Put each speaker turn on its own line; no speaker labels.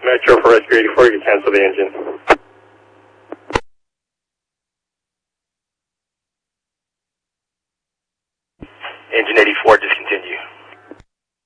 Metro for Rescue 84, you can cancel the engine.
Engine 84 just